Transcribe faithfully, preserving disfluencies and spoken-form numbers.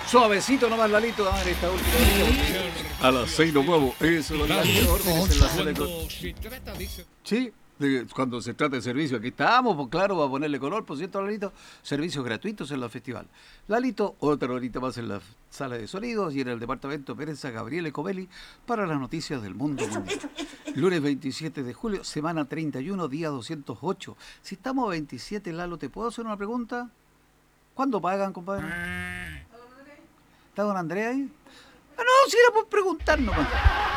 Suavecito nomás, Lalito, a ver esta última. A las seis nos vamos. Eso, los órdenes en la sala de Cuando se trata de ese- Sí, de- cuando se trata de servicio, aquí estamos, pues claro, va a ponerle color, por cierto, Lalito, servicios gratuitos en la festival. Lalito, otra horita más en la sala de sonidos y en el departamento Prensa Gabriele Covelli para las noticias del mundo mundial. Lunes veintisiete de julio, semana treinta y uno, día doscientos ocho. Si estamos a veintisiete, Lalo, ¿te puedo hacer una pregunta? ¿Cuándo pagan, compadre? ¿Está don Andrés ahí? Ah, no, si era por preguntar nomás.